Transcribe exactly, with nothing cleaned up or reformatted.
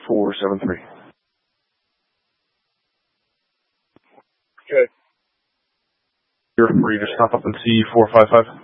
four seven three. Okay. You're free to stop up and see four five five.